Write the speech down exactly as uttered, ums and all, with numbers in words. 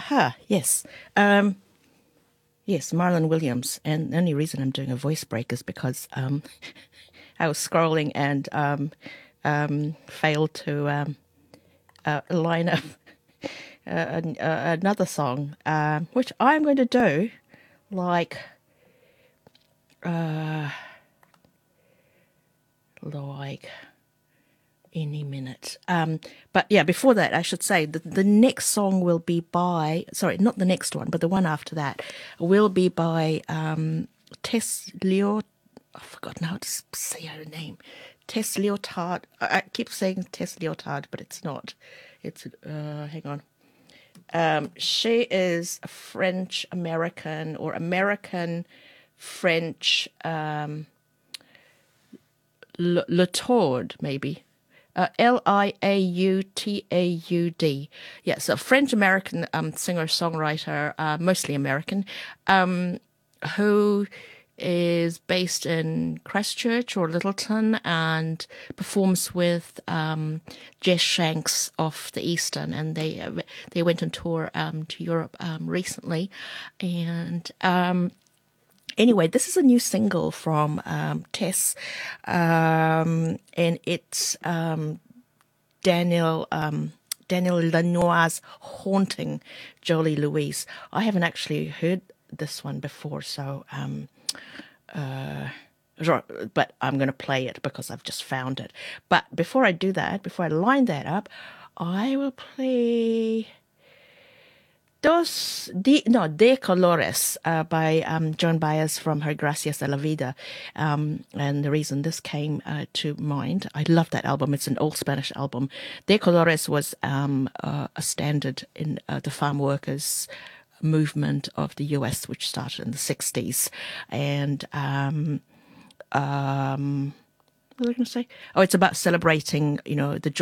Aha, yes. Um, yes, Marlon Williams. And the only reason I'm doing a voice break is because um, I was scrolling and um, um, failed to um, uh, line up uh, an- uh, another song, um, which I'm going to do like, like any minute. Um, but yeah, before that, I should say that the next song will be by, sorry, not the next one, but the one after that will be by um, Tess Leo. I've forgotten how to say her name. Tess Leotard. I I keep saying Tess Leotard, but it's not. It's, uh, hang on. Um, she is a French American or American French um, L- Latoud, maybe. Uh, L I A U T A U D. Yes, a French American um, singer songwriter, uh, mostly American, um, who is based in Christchurch or Littleton and performs with um, Jess Shanks of the Eastern, and they uh, they went on tour um, to Europe um, recently, and um, anyway, this is a new single from um, Tess, um, and it's um, Daniel um, Daniel Lanois' "Haunting Jolie Louise." I haven't actually heard this one before, so um, sure, but I'm going to play it because I've just found it. But before I do that, before I line that up, I will play Dos, de, no, De Colores uh, by um, Joan Baez from her Gracias a la Vida. Um, and the reason this came uh, to mind, I love that album. It's an old Spanish album. De Colores was um, uh, a standard in uh, the farm workers movement of the U S, which started in the sixties. And um, um, what was I going to say? Oh, it's about celebrating, you know, the